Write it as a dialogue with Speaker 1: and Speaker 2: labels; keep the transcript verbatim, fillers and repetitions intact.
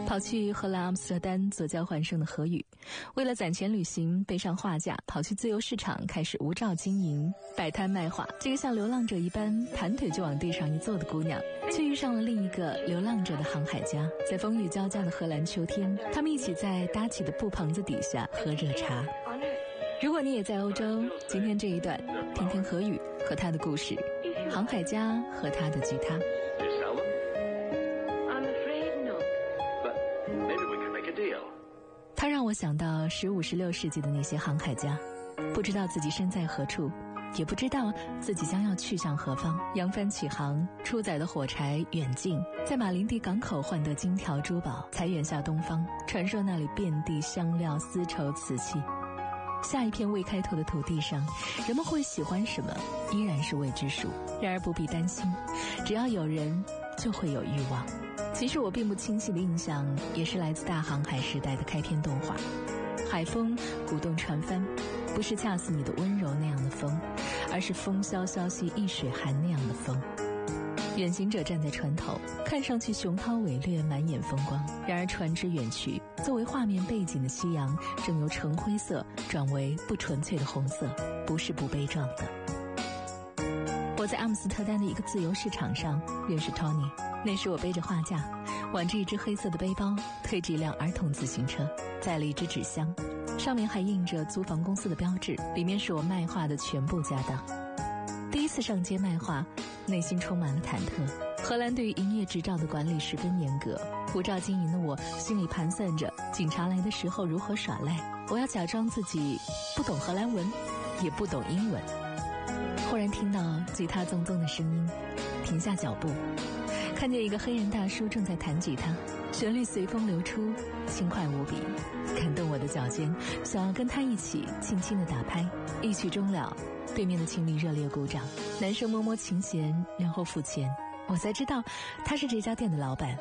Speaker 1: 跑去荷兰阿姆斯特丹做交换生的何宇，为了攒钱旅行，背上画架跑去自由市场开始无照经营，摆摊卖画。这个像流浪者一般盘腿就往地上一坐的姑娘，却遇上了另一个流浪者的航海家。在风雨交加的荷兰秋天，他们一起在搭起的布棚子底下喝热茶。如果你也在欧洲，今天这一段听听何宇和他的故事，航海家和他的吉他。他让我想到十五、十六世纪的那些航海家，不知道自己身在何处，也不知道自己将要去向何方。扬帆起航，出载的火柴远近，在马林地港口换得金条珠宝，才远下东方。传说那里遍地香料、丝绸、瓷器。下一片未开拓的土地上，人们会喜欢什么，依然是未知数。然而不必担心，只要有人，就会有欲望。其实我并不清晰的印象，也是来自大航海时代的开篇动画。海风鼓动船帆，不是恰似你的温柔那样的风，而是风萧萧兮易水寒那样的风。远行者站在船头，看上去雄韬伟略，满眼风光。然而船只远去，作为画面背景的夕阳正由橙灰色转为不纯粹的红色，不是不悲壮的。我在阿姆斯特丹的一个自由市场上认识 Tony， 那时我背着画架，挽着一只黑色的背包，推着一辆儿童自行车，载了一只纸箱，上面还印着租房公司的标志，里面是我卖画的全部家当。第一次上街卖画，内心充满了忐忑。荷兰对于营业执照的管理十分严格，无照经营的我心里盘算着警察来的时候如何耍赖。我要假装自己不懂荷兰文，也不懂英文。忽然听到吉他淙淙的声音，停下脚步，看见一个黑人大叔正在弹吉他，旋律随风流出，轻快无比，感动我的脚尖，想要跟他一起轻轻地打拍。一曲终了，对面的情侣热烈鼓掌，男生摸摸琴弦，然后付钱。我才知道他是这家店的老板，